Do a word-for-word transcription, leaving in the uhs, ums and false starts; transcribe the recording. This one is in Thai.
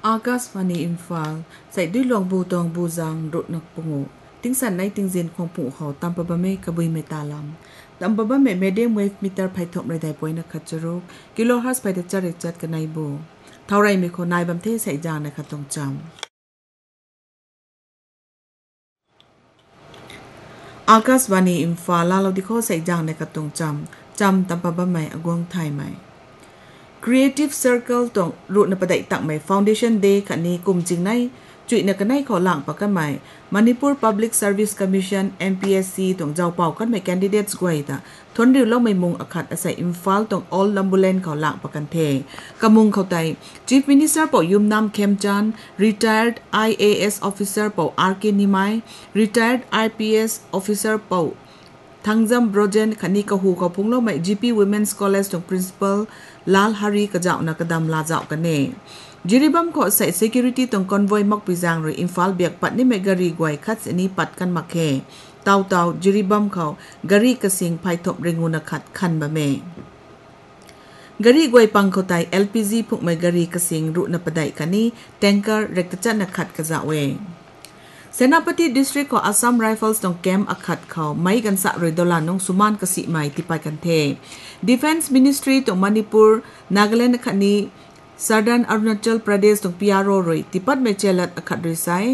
อากาศฟานีอิมฟาลใส่ด้วยหลวงบูตองบูจังรถนักปงุติ้งสันในติ้งเจนของผู้เขาตามปะบะเมกบุยเมตาลัมตามปะบะเมเมเดียมเวฟมิเตอร์ไพทอมไรได้ป่วยนักขัดจรุกกิโลฮัสไปเดจัดจัดกันในบูเท่าไรมีคนนายบำเทใส่จางในขัดตรงจำอากาศวานีอิมฟาลาเราดิโคใส่จางในขัดตรงจำจำตามปะบะเมอากวงไทยไหมCreative Circle ตรงรูนประเดตักใหม่ Foundation Day ขันนี้กลุ่มจริงในจุดนักกันในขอหลังปากกันใหม่ Manipur Public Service Commission เอ็ม พี เอส ซี ตรงเจ้าเป่ากันใหม่ Candidates กวยตาทนดิวเล่าไม่มุงอาคาดอาศัยอิมฟาลตรง All Lambulen ขอหลังปากกันเทกำมุงเขาไต Chief Minister เป่ายุมนำเข้มจัน Retired ไอ เอ เอส Officer เป่า อาร์ เค นิมัย Retired ไอ พี เอส Officer เป่าทั้งจำโปรเจนต์ขันนี้ก็หูเขาพุ่งเล่าไม่ จี พี Women's College ตรง Principal ลาลฮารีกระเจ้านักดำลาเจ้ากันเน่จิริบัมขอใส่ security ตรง convoy มักปิจางหรืออินฟาลเบียกปัดนี่ไม่กรีกวยคัดสินี้ปัดกันมักเฮเตาเตาจิริบัมเขากรีกระสิงไพทบเรงุนขัดคันบะเมกรีกวยปังเขาไต แอล พี จี พวกไม่กรีกระสิงรุนปะไดคันนี้แทงเกอร์เรกจัดนักขัดกระเจ้าเวเซนาปฏิดิสตริกของอัสสัมไรเฟิลส์ตรงแคมป์อักขัดเขาไม่กันสะรอยดอลลาร์นงสุมานกสิไม่ที่ไปกันเท Defense Ministry ตรงมณิปุรนาแกแลนด์ขันนี้ Southern Arunachal Pradesh ตรง พี อาร์ โอ รอยที่ปัดไม่เจลัดอักขัดริไซ